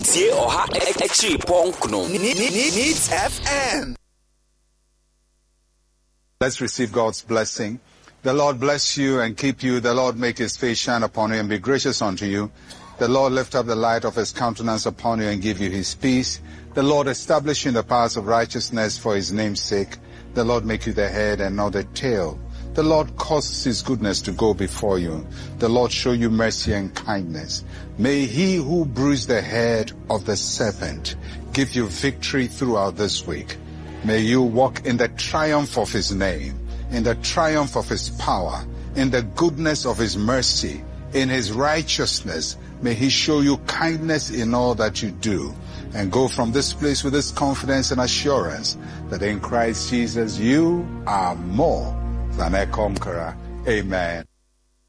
Tie Oha Extra Ponkno. Needs FM. Let's receive God's blessing. The Lord bless you and keep you. The Lord make his face shine upon you and be gracious unto you. The Lord lift up the light of his countenance upon you and give you his peace. The Lord establish you in the paths of righteousness for his name's sake. The Lord make you the head and not the tail. The Lord causes his goodness to go before you. The Lord show you mercy and kindness. May he who bruised the head of the serpent give you victory throughout this week. May you walk in the triumph of his name, in the triumph of his power, in the goodness of his mercy, in his righteousness. May he show you kindness in all that you do, and go from this place with this confidence and assurance that in Christ Jesus you are more than a conqueror. Amen.